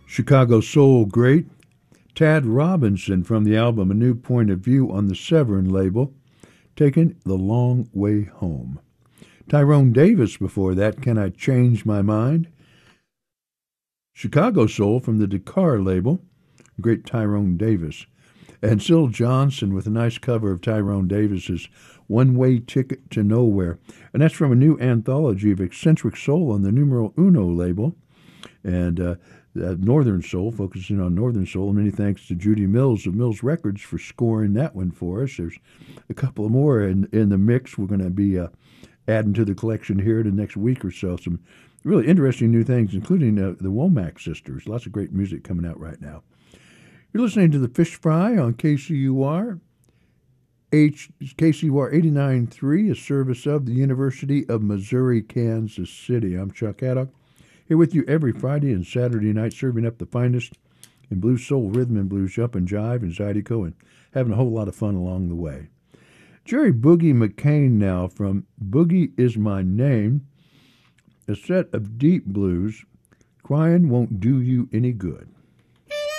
Chicago soul great Tad Robinson from the album A New Point of View on the Severin label, taking The Long Way Home. Tyrone Davis before that, Can I Change My Mind? Chicago soul from the Dakar label, great Tyrone Davis. And Syl Johnson with a nice cover of Tyrone Davis's One Way Ticket to Nowhere. And that's from a new anthology of eccentric soul on the Numero Uno label. And Northern Soul, focusing on Northern Soul. Many thanks to Judy Mills of Mills Records for scoring that one for us. There's a couple more in the mix. We're going to be adding to the collection here the next week or so. Some really interesting new things, including the Womack sisters. Lots of great music coming out right now. You're listening to The Fish Fry on KCUR. KCUR 89.3, a service of the University of Missouri, Kansas City. I'm Chuck Haddock, here with you every Friday and Saturday night, serving up the finest in blues, soul, rhythm and blues, jump and jive, and zydeco, and having a whole lot of fun along the way. Jerry Boogie McCain now from Boogie Is My Name, a set of deep blues, Crying Won't Do You Any Good.